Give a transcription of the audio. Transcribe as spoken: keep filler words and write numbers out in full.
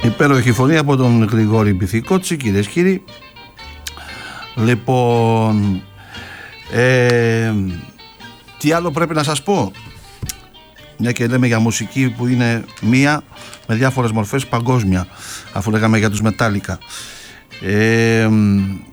Υπέροχη φωνή από τον Γρηγόρη Μπιθικότσι, κυρίες και κύριοι. Λοιπόν, ε, τι άλλο πρέπει να σας πω, μια και λέμε για μουσική που είναι μία με διάφορες μορφές, παγκόσμια, αφού λέγαμε για τους Metallica. ε,